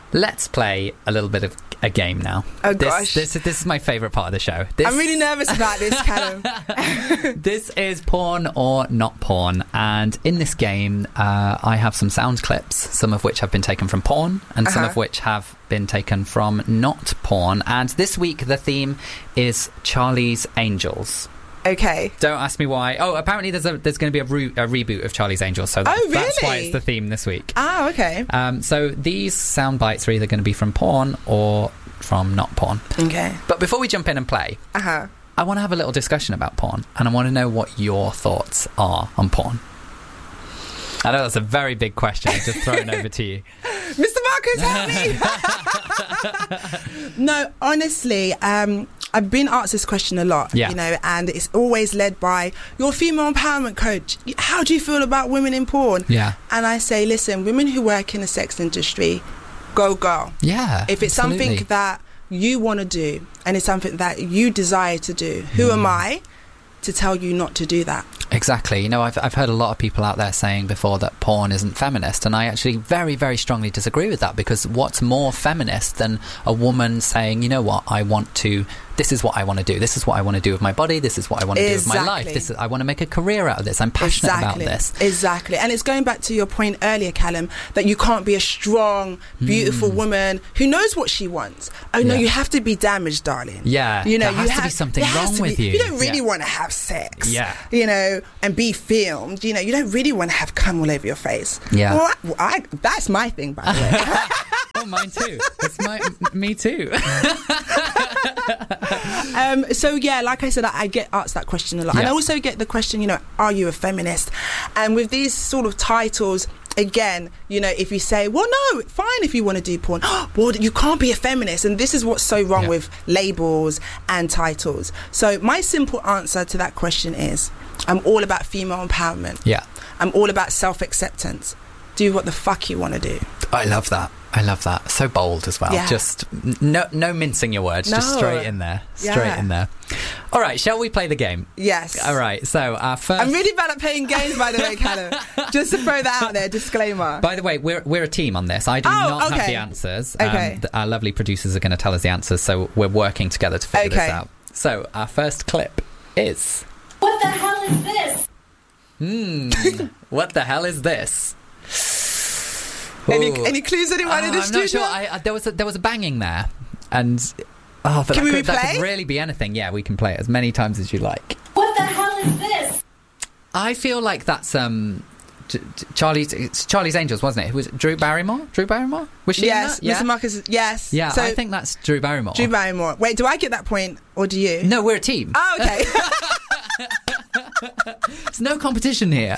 Let's play a little bit of a game now. Oh, gosh. This is my favourite part of the show. I'm really nervous about this, Callum. This is porn or not porn. And in this game, I have some sound clips, some of which have been taken from porn and some of which have been taken from not porn. And this week, the theme is Charlie's Angels. Okay. Don't ask me why. Oh, apparently there's going to be a reboot of Charlie's Angels, so really? That's why it's the theme this week. Ah, okay. So these sound bites are either going to be from porn or from not porn. Okay. But before we jump in and play, I want to have a little discussion about porn, and I want to know what your thoughts are on porn. I know that's a very big question. I've just thrown over to you. Mr. Marcus, help me! No, honestly, I've been asked this question a lot, you know, and it's always led by your female empowerment coach. How do you feel about women in porn? Yeah. And I say, listen, women who work in the sex industry, go girl. Yeah. If it's something that you want to do and it's something that you desire to do, who am I to tell you not to do that? Exactly. You know, I've heard a lot of people out there saying before that porn isn't feminist, and I actually very, very strongly disagree with that, because what's more feminist than a woman saying, you know what, this is what I want to do. This is what I want to do with my body. This is what I want to do with my life. I want to make a career out of this. I'm passionate about this. Exactly. And it's going back to your point earlier, Callum, that you can't be a strong, beautiful woman who knows what she wants. Oh, no, you have to be damaged, darling. Yeah. You know, there has to be something wrong with you. You don't really want to have sex. Yeah. You know, and be filmed. You know, you don't really want to have cum all over your face. Yeah. Well, that's my thing, by the way. Oh, mine too. Me too. So yeah, like I said, I get asked that question a lot. And I also get the question, you know, are you a feminist? And with these sort of titles, again, you know, if you say, well, no, fine if you want to do porn, well, you can't be a feminist. And this is what's so wrong with labels and titles. So my simple answer to that question is, I'm all about female empowerment. Yeah. I'm all about self-acceptance. Do what the fuck you want to do. I love that. So bold as well. Yeah. Just no mincing your words. Just straight in there. In there. All right, shall we play the game? Yes. All right, so our first... I'm really bad at playing games, by the way, Callum. Just to throw that out there, disclaimer. By the way, we're a team on this. I do not have the answers. Okay. Our lovely producers are going to tell us the answers, so we're working together to figure this out. So our first clip is... What the hell is this? What the hell is this? Any clues anyone in the studio? I'm not sure. There was a banging there, and but that could really be anything. Yeah, we can play it as many times as you like. What the hell is this? I feel like that's Charlie's Angels, wasn't it? It was Drew Barrymore. Was she? Yes, in that? Mr. Marcus. Yes. Yeah, so, I think that's Drew Barrymore. Drew Barrymore. Wait, do I get that point or do you? No, we're a team. Oh, okay. There's no competition here.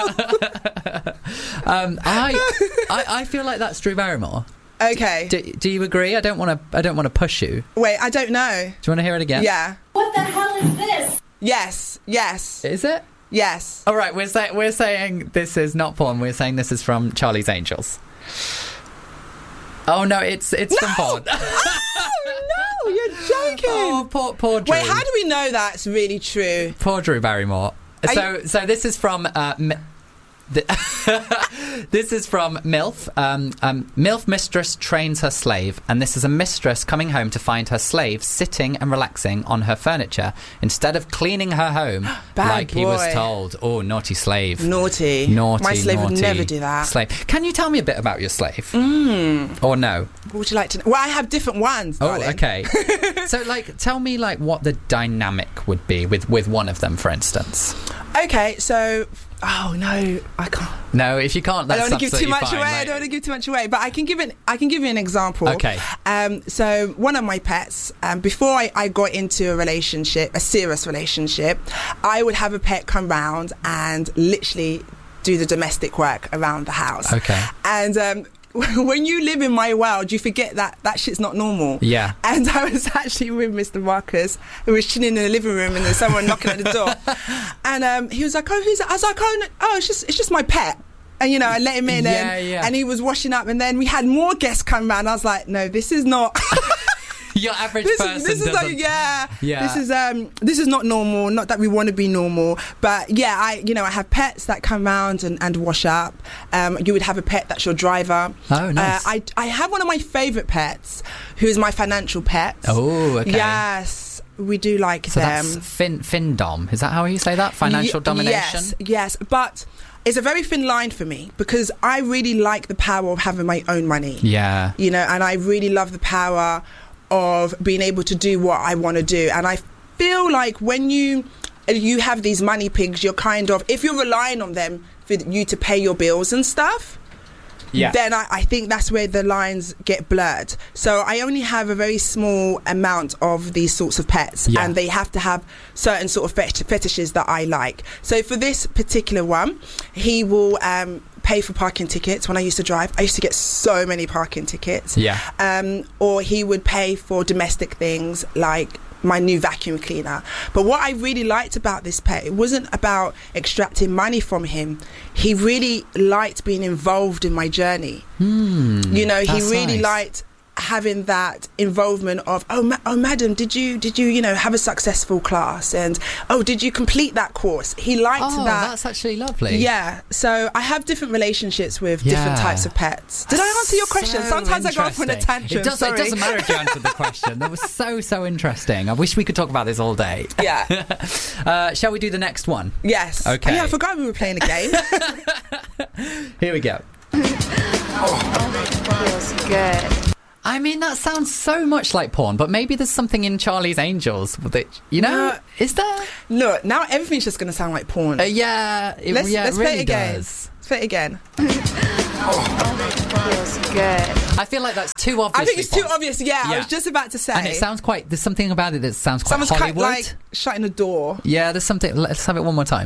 I feel like that's Drew Barrymore. Okay. Do you agree? I don't want to push you. Wait, I don't know. Do you want to hear it again? Yeah. What the hell is this? Yes. Is it? Yes. All right, we're saying this is not porn. We're saying this is from Charlie's Angels. Oh no, it's from porn. Oh no, you're joking. Oh, poor Drew. Wait, how do we know that's really true? Poor Drew Barrymore. So this is from this is from MILF. MILF mistress trains her slave, and this is a mistress coming home to find her slave sitting and relaxing on her furniture instead of cleaning her home like he was told. Oh, naughty slave. Naughty. My slave would never do that. Slave. Can you tell me a bit about your slave? Or no? What would you like to know? Well, I have different ones, darling. Oh, okay. So, tell me, what the dynamic would be with one of them, for instance. Okay, so... Oh no, I can't. No, if you can't, that's I don't want to give too much fine, away. I don't want to give too much away, but I can give you an example. Okay. So one of my pets, before I got into a serious relationship, I would have a pet come round and literally do the domestic work around the house. Okay. And when you live in my world, you forget that shit's not normal. Yeah. And I was actually with Mr. Marcus, who was chilling in the living room, and there's someone knocking at the door. And he was like, "Oh, who's that?" I was like, "Oh, no, it's just my pet." And, you know, I let him in, and he was washing up, and then we had more guests come round. I was like, "No, this is not." Your average person this is doesn't. like, yeah. Yeah. This is not normal. Not that we want to be normal, but yeah, I have pets that come round and wash up. You would have a pet that's your driver. Oh, nice. I have one of my favourite pets, who is my financial pet. Oh, okay. Yes, we do like So them. that's FinDom. Is that how you say that? Financial domination? Yes, but it's a very thin line for me because I really like the power of having my own money. Yeah. You know, and I really love the power of being able to do what I want to do. And I feel like when you have these money pigs, you're kind of, if you're relying on them for you to pay your bills and stuff, then I think that's where the lines get blurred. So I only have a very small amount of these sorts of pets, and they have to have certain sort of fetishes that I like. So for this particular one, he will pay for parking tickets. When I used to drive, I used to get so many parking tickets. Or he would pay for domestic things like my new vacuum cleaner. But what I really liked about this pet, it wasn't about extracting money from him. He really liked being involved in my journey. You know, he really liked having that involvement of, madam, did you have a successful class, and did you complete that course? He liked that. That's actually lovely. Yeah, so I have different relationships with different types of pets. Did I answer your question? So Sometimes I go off on a tantrum. It doesn't matter if you answered the question. That was so interesting. I wish we could talk about this all day. Yeah. Shall we do the next one? Yes. Okay. Yeah, I forgot we were playing a game. Here we go. Feels good. I mean, that sounds so much like porn, but maybe there's something in Charlie's Angels that, is there? Look, now everything's just going to sound like porn. Let's Let's really play it again. does. Let's play it again. Feels good. I feel like that's too obvious. I think it's too obvious. Yeah, I was just about to say. And it sounds there's something about it that sounds quite Someone's Hollywood. like shutting a door. Yeah, there's something. Let's have it one more time.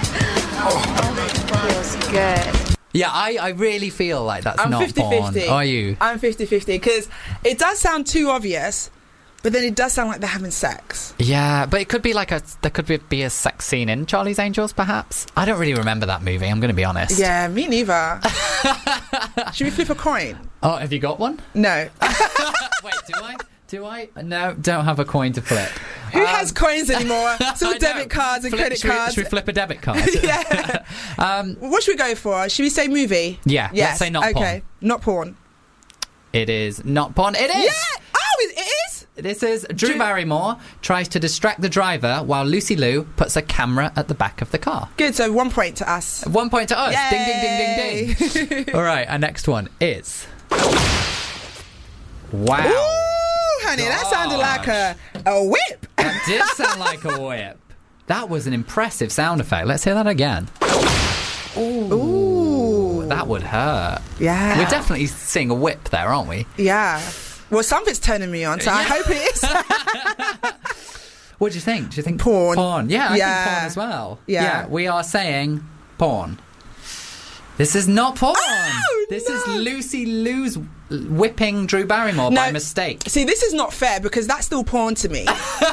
Feels good. Yeah, I really feel like that's I'm not 50-50. porn. Are you? I'm 50-50 because it does sound too obvious, but then it does sound like they're having sex. Yeah, but it could be there could be a sex scene in Charlie's Angels, perhaps. I don't really remember that movie, I'm going to be honest. Yeah, me neither. Should we flip a coin? Oh, have you got one? No. Wait, do I? No, don't have a coin to flip. Who has coins anymore? It's all debit cards and credit cards. Should we flip a debit card? Yeah. What should we go for? Should we say movie? Yeah, yes. Let's say not porn. Okay, not porn. It is not porn. It is! Yeah! Oh, it is? This is Drew Barrymore tries to distract the driver while Lucy Liu puts a camera at the back of the car. Good, so 1 point to us. 1 point to us. Yay! Ding, ding, ding, ding, ding. All right, our next one is... Wow. Ooh, honey, that sounded like a whip. That did sound like a whip. That was an impressive sound effect. Let's hear that again. Ooh. That would hurt. Yeah. We're definitely seeing a whip there, aren't we? Yeah. Well, something's turning me on, so I hope it is. What do you think? Do you think porn? Porn. Yeah, I think porn as well. Yeah. We are saying porn. This is not porn. Oh, this is Lucy Liu's whipping Drew Barrymore by mistake. See, this is not fair because that's still porn to me.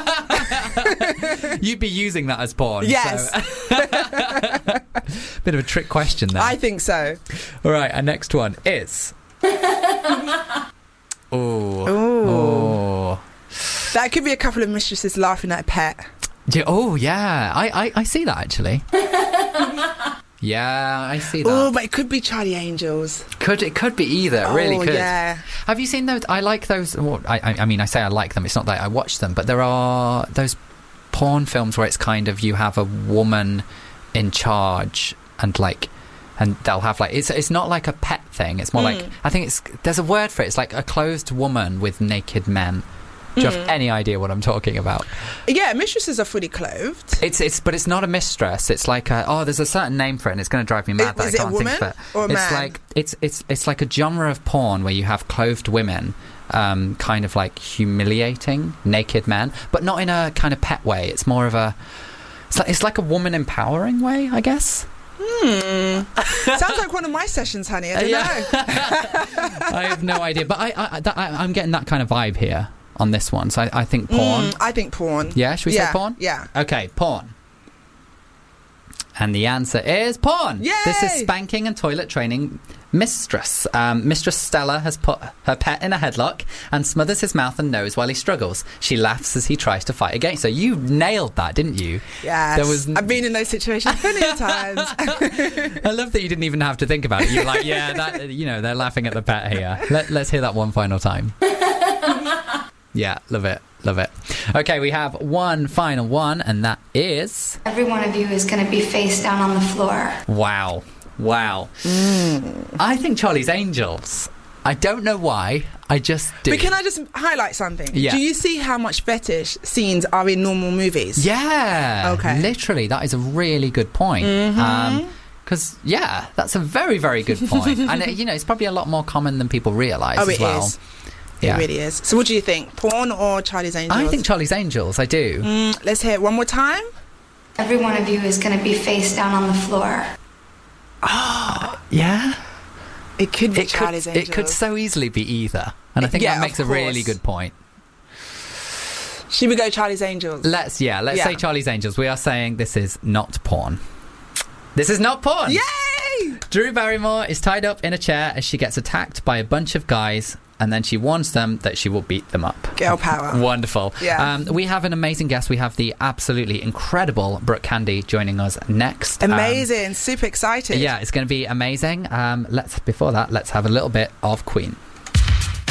You'd be using that as porn. Yes. So. Bit of a trick question there. I think so. All right, our next one is... Ooh. That could be a couple of mistresses laughing at a pet. Oh, yeah. I see that, actually. Yeah, I see that. Oh, but it could be Charlie Angels. It could be either. It really could. Yeah. Have you seen those? I like those. Well, I mean, I say I like them. It's not that I watch them, but there are those porn films where it's kind of you have a woman in charge and they'll have it's not like a pet thing. It's more like, I think there's a word for it. It's like a clothed woman with naked men. Do you have any idea what I'm talking about? Yeah, mistresses are fully clothed. But it's not a mistress. It's like there's a certain name for it, and it's going to drive me mad that I can't think of it. Or a it's man? like it's like a genre of porn where you have clothed women, kind of like humiliating naked men, but not in a kind of pet way. It's more of it's like a woman empowering way, I guess. Sounds like one of my sessions, honey. I don't know. I have no idea, but I'm getting that kind of vibe here on this one, so I think porn. I think porn. Yeah, should we say porn? Yeah. Okay, porn. And the answer is porn. Yay! This is spanking and toilet training mistress. Mistress Stella has put her pet in a headlock and smothers his mouth and nose while he struggles. She laughs as he tries to fight against her. You nailed that, didn't you? Yes. I've been in those situations plenty of times. I love that you didn't even have to think about it. You're like, yeah, that, they're laughing at the pet here. Let's hear that one final time. Yeah, love it. Love it. Okay, we have one final one, and that is... Every one of you is going to be face down on the floor. Wow. I think Charlie's Angels. I don't know why. I just do. But can I just highlight something? Yeah. Do you see how much fetish scenes are in normal movies? Yeah. Okay. Literally, that is a really good point. Because, that's a very, very good point. And, it's probably a lot more common than people realise as well. Is. It really is. So what do you think? Porn or Charlie's Angels? I think Charlie's Angels. I do. Let's hear it one more time. Every one of you is going to be face down on the floor. Yeah. It could be Charlie's Angels. It could so easily be either. And I think that makes a really good point. Should we go Charlie's Angels? Let's say Charlie's Angels. We are saying this is not porn. This is not porn. Yay! Drew Barrymore is tied up in a chair as she gets attacked by a bunch of guys, and then she warns them that she will beat them up. Girl power. Wonderful. Yeah. We have an amazing guest. We have the absolutely incredible Brooke Candy joining us next. Amazing. Super excited. Yeah, it's going to be amazing. Let's have a little bit of Queen.